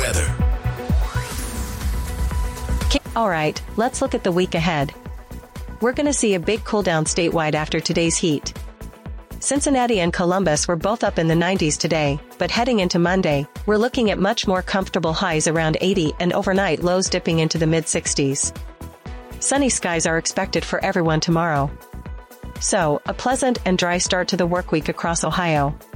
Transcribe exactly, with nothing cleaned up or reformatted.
weather. Alright, let's look at the week ahead. We're gonna see a big cool down statewide after today's heat. Cincinnati and Columbus were both up in the nineties today, but heading into Monday, we're looking at much more comfortable highs around eighty and overnight lows dipping into the mid sixties. Sunny skies are expected for everyone tomorrow. So, a pleasant and dry start to the work week across Ohio.